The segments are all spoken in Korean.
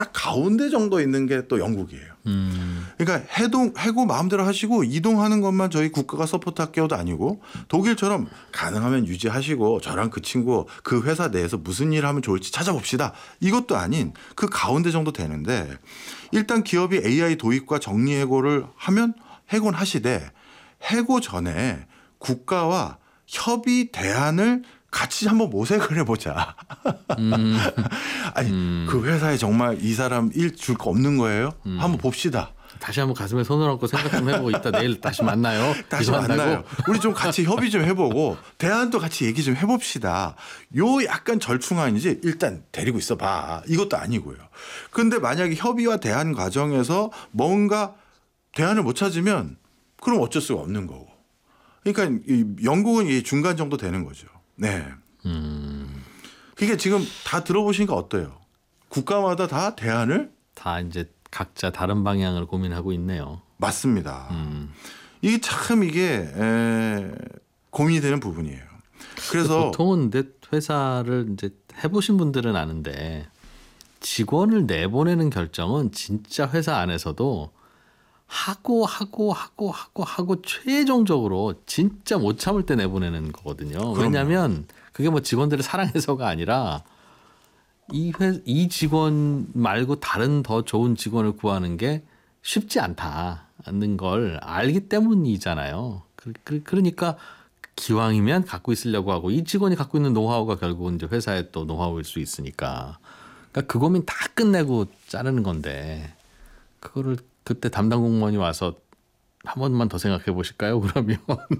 딱 가운데 정도 있는 게 또 영국이에요. 그러니까 해고 마음대로 하시고 이동하는 것만 저희 국가가 서포트할게요도 아니고 독일처럼 가능하면 유지하시고 저랑 그 친구 그 회사 내에서 무슨 일을 하면 좋을지 찾아봅시다. 이것도 아닌 그 가운데 정도 되는데 일단 기업이 AI 도입과 정리해고를 하면 해고는 하시되 해고 전에 국가와 협의 대안을 같이 한번 모색을 해보자. 아니 그 회사에 정말 이 사람 일 줄 거 없는 거예요? 한번 봅시다. 다시 한번 가슴에 손을 얹고 생각 좀 해보고 이따 내일 다시 만나요. 다시 만나요. 우리 좀 같이 협의 좀 해보고 대안도 같이 얘기 좀 해봅시다. 요 약간 절충안이지 일단 데리고 있어봐. 이것도 아니고요. 그런데 만약에 협의와 대안 과정에서 뭔가 대안을 못 찾으면 그럼 어쩔 수가 없는 거고. 그러니까 영국은 이 중간 정도 되는 거죠. 네. 그게 지금 다 들어보시니까 어때요? 국가마다 다 대안을 다 이제 각자 다른 방향을 고민하고 있네요. 맞습니다. 이게 참 이게 고민이 되는 부분이에요. 그래서 보통은 근데 회사를 이제 해보신 분들은 아는데 직원을 내보내는 결정은 진짜 회사 안에서도 하고 최종적으로 진짜 못 참을 때 내보내는 거거든요. 왜냐하면 그게 뭐 직원들을 사랑해서가 아니라 이 직원 말고 다른 더 좋은 직원을 구하는 게 쉽지 않다는 걸 알기 때문이잖아요. 그러니까 기왕이면 갖고 있으려고 하고 이 직원이 갖고 있는 노하우가 결국은 이제 회사의 또 노하우일 수 있으니까. 그러니까 그 고민 다 끝내고 자르는 건데 그거를 그때 담당 공무원이 와서 한 번만 더 생각해 보실까요? 그러면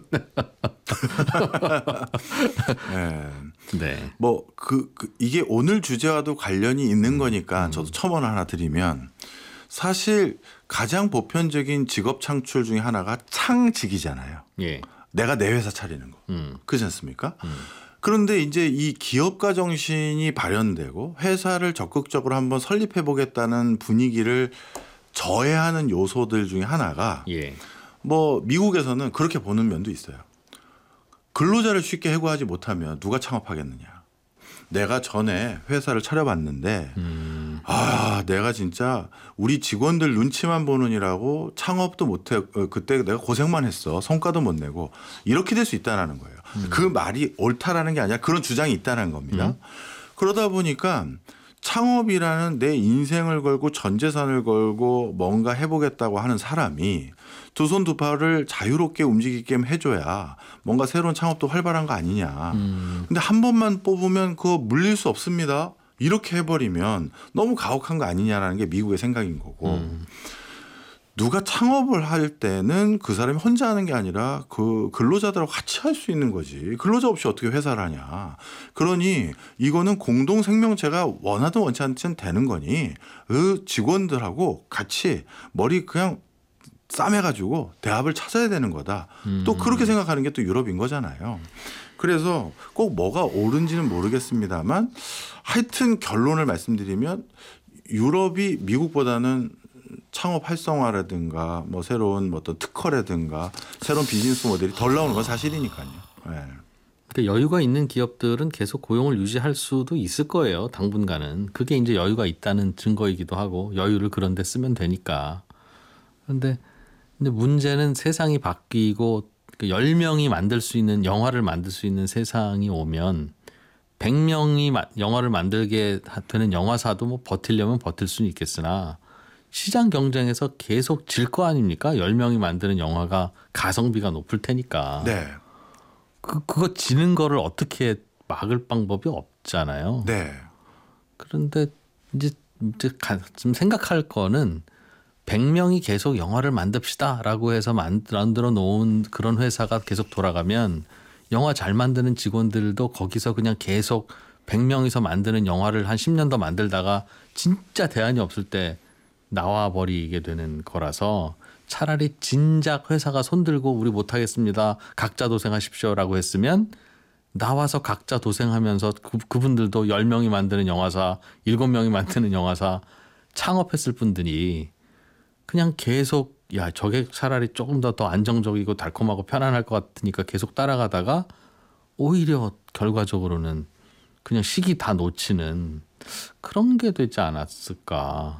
네. 뭐 이게 오늘 주제와도 관련이 있는 거니까 저도 첨언 하나 드리면 사실 가장 보편적인 직업 창출 중에 하나가 창직이잖아요. 예. 내가 내 회사 차리는 거. 그렇지 않습니까? 그런데 이제 이 기업가 정신이 발현되고 회사를 적극적으로 한번 설립해 보겠다는 분위기를 저해하는 요소들 중에 하나가 뭐 미국에서는 그렇게 보는 면도 있어요. 근로자를 쉽게 해고하지 못하면 누가 창업하겠느냐. 내가 전에 회사를 차려봤는데 내가 진짜 우리 직원들 눈치만 보느니라고 창업도 못해. 그때 내가 고생만 했어. 성과도 못 내고 이렇게 될 수 있다는 거예요. 그 말이 옳다라는 게 아니라 그런 주장이 있다는 겁니다. 그러다 보니까 창업이라는 내 인생을 걸고 전 재산을 걸고 뭔가 해보겠다고 하는 사람이 두 손 두 발을 자유롭게 움직이게 해줘야 뭔가 새로운 창업도 활발한 거 아니냐. 근데 한 번만 뽑으면 그거 물릴 수 없습니다. 이렇게 해버리면 너무 가혹한 거 아니냐라는 게 미국의 생각인 거고 누가 창업을 할 때는 그 사람이 혼자 하는 게 아니라 그 근로자들하고 같이 할 수 있는 거지. 근로자 없이 어떻게 회사를 하냐. 그러니 이거는 공동 생명체가 원하든 원치 않든 되는 거니 그 직원들하고 같이 머리 그냥 싸매가지고 대합을 찾아야 되는 거다. 또 그렇게 생각하는 게 또 유럽인 거잖아요. 그래서 꼭 뭐가 옳은지는 모르겠습니다만 하여튼 결론을 말씀드리면 유럽이 미국보다는 창업 활성화라든가 뭐 새로운 어떤 특허라든가 새로운 비즈니스 모델이 덜 나오는 건 사실이니까요. 네. 그러니까 여유가 있는 기업들은 계속 고용을 유지할 수도 있을 거예요. 당분간은. 그게 이제 여유가 있다는 증거이기도 하고 여유를 그런 데 쓰면 되니까. 그런데 문제는 세상이 바뀌고 10명이 만들 수 있는 영화를 만들 수 있는 세상이 오면 100명이 영화를 만들게 되는 영화사도 뭐 버틸려면 버틸 수는 있겠으나 시장 경쟁에서 계속 질 거 아닙니까? 10명이 만드는 영화가 가성비가 높을 테니까. 네. 그거 지는 거를 어떻게 막을 방법이 없잖아요. 네. 그런데 이제 좀 생각할 거는 100명이 계속 영화를 만듭시다라고 해서 만들어 놓은 그런 회사가 계속 돌아가면 영화 잘 만드는 직원들도 거기서 그냥 계속 100명이서 만드는 영화를 한 10년 더 만들다가 진짜 대안이 없을 때 나와 버리게 되는 거라서 차라리 진작 회사가 손들고 우리 못하겠습니다. 각자 도생하십시오라고 했으면 나와서 각자 도생하면서 그분들도 10명이 만드는 영화사 7명이 만드는 영화사 창업했을 분들이 그냥 계속 저게 차라리 조금 더 안정적이고 달콤하고 편안할 것 같으니까 계속 따라가다가 오히려 결과적으로는 그냥 시기 다 놓치는 그런 게 되지 않았을까.